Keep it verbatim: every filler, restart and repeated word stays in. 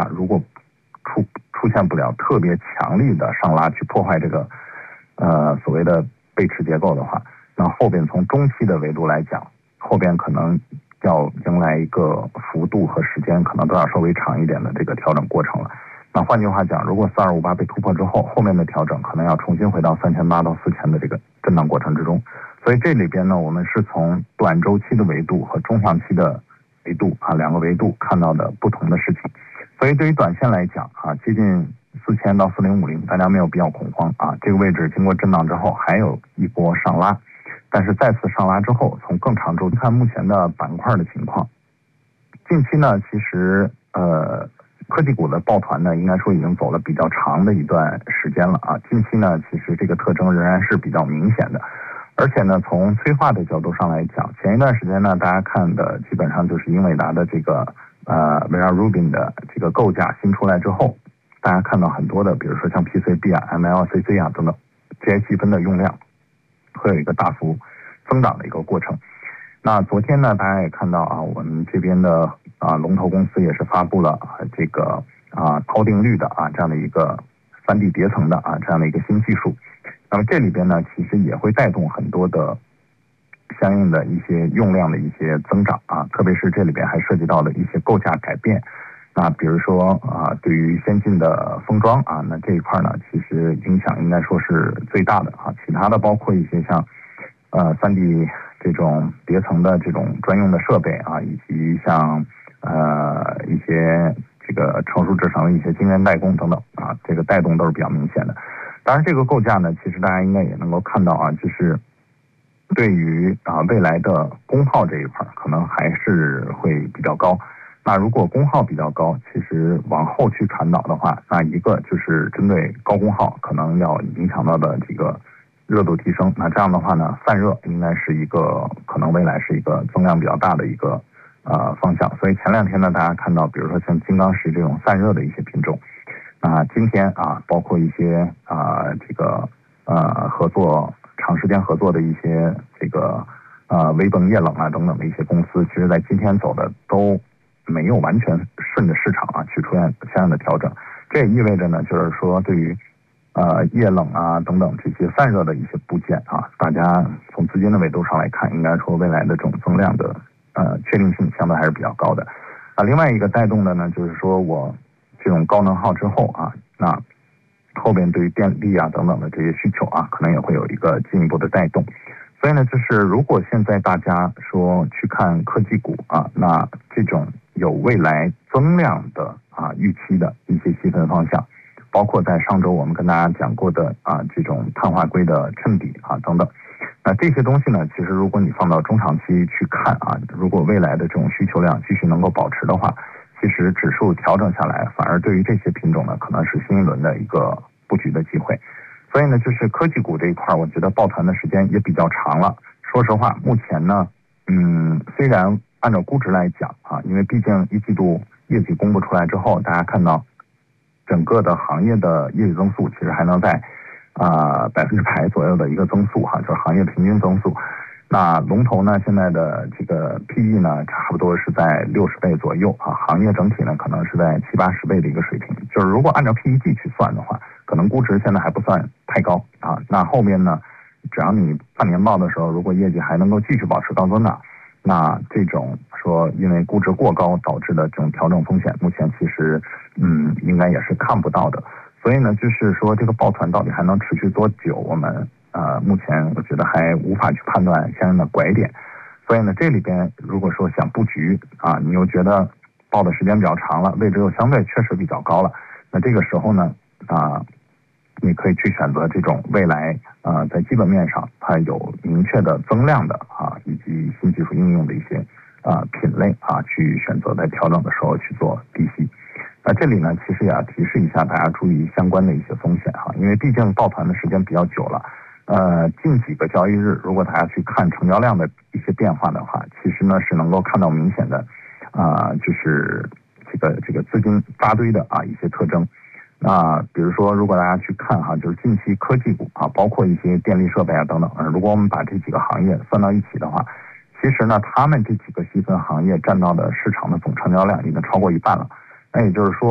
它如果出出现不了特别强力的上拉去破坏这个呃所谓的背驰结构的话，那后边从中期的维度来讲，后边可能要迎来一个幅度和时间可能都要稍微长一点的这个调整过程了。那换句话讲，如果四二五八被突破之后，后面的调整可能要重新回到三千八到四千的这个震荡过程之中。所以这里边呢，我们是从短周期的维度和中长期的维度啊两个维度看到的不同的事情。所以对于短线来讲啊，接近四千到四零五零，大家没有必要恐慌啊。这个位置经过震荡之后，还有一波上拉，但是再次上拉之后，从更长周看目前的板块的情况，近期呢，其实呃科技股的抱团呢，应该说已经走了比较长的一段时间了啊。近期呢，其实这个特征仍然是比较明显的。而且呢，从催化的角度上来讲，前一段时间呢，大家看的基本上就是英伟达的这个呃 Vera Rubin 的这个构架新出来之后，大家看到很多的，比如说像 P C B 啊、M L C C 啊等等这些细分的用量会有一个大幅增长的一个过程。那昨天呢，大家也看到啊，我们这边的啊龙头公司也是发布了这个啊超定律的啊这样的一个三 D 叠层的啊这样的一个新技术。那么这里边呢，其实也会带动很多的相应的一些用量的一些增长啊，特别是这里边还涉及到了一些构架改变。那比如说啊，对于先进的封装啊，那这一块呢，其实影响应该说是最大的啊。其他的包括一些像呃三 D 这种叠层的这种专用的设备啊，以及像呃一些这个成熟制成的一些晶圆代工等等啊，这个带动都是比较明显的。当然，这个构架呢，其实大家应该也能够看到啊，就是对于啊未来的功耗这一块，可能还是会比较高。那如果功耗比较高，其实往后去传导的话，那一个就是针对高功耗可能要影响到的这个热度提升。那这样的话呢，散热应该是一个可能未来是一个增量比较大的一个呃方向。所以前两天呢，大家看到，比如说像金刚石这种散热的一些品种。啊，今天啊，包括一些啊，这个呃合作长时间合作的一些这个呃微泵液冷啊等等的一些公司，其实在今天走的都没有完全顺着市场啊去出现相应的调整。这也意味着呢，就是说对于呃液冷啊等等这些散热的一些部件啊，大家从资金的维度上来看，应该说未来的这种增量的呃确定性相对还是比较高的。啊，另外一个带动的呢，就是说我。这种高能耗之后啊，那后边对于电力啊等等的这些需求啊，可能也会有一个进一步的带动。所以呢，就是如果现在大家说去看科技股啊，那这种有未来增量的啊预期的一些细分方向，包括在上周我们跟大家讲过的啊这种碳化硅的衬底啊等等，那这些东西呢，其实如果你放到中长期去看啊，如果未来的这种需求量继续能够保持的话。其实指数调整下来，反而对于这些品种呢，可能是新一轮的一个布局的机会。所以呢，就是科技股这一块，我觉得抱团的时间也比较长了。说实话，目前呢，嗯，虽然按照估值来讲啊，因为毕竟一季度业绩公布出来之后，大家看到整个的行业的业绩增速其实还能在啊百分之百左右的一个增速哈、啊，就是行业平均增速。那龙头呢，现在的这个 P E 呢，差不多是在六十倍左右啊，行业整体呢可能是在七八十倍的一个水平。就是如果按照 P E G 去算的话，可能估值现在还不算太高啊。那后面呢，只要你看年报的时候，如果业绩还能够继续保持高增长，那这种说因为估值过高导致的这种调整风险，目前其实嗯应该也是看不到的。所以呢，就是说这个抱团到底还能持续多久，我们。呃，目前我觉得还无法去判断相应的拐点，所以呢，这里边如果说想布局啊，你又觉得抱的时间比较长了，位置又相对确实比较高了，那这个时候呢，啊，你可以去选择这种未来啊，在基本面上它有明确的增量的啊，以及新技术应用的一些啊品类啊，去选择在调整的时候去做低吸。那这里呢，其实也要提示一下大家注意相关的一些风险哈，因为毕竟抱团的时间比较久了。呃，近几个交易日，如果大家去看成交量的一些变化的话，其实呢是能够看到明显的，啊、呃，就是这个这个资金扎堆的啊一些特征。那比如说，如果大家去看哈，就是近期科技股啊，包括一些电力设备啊等等，如果我们把这几个行业算到一起的话，其实呢，他们这几个细分行业占到的市场的总成交量已经超过一半了。那也就是说。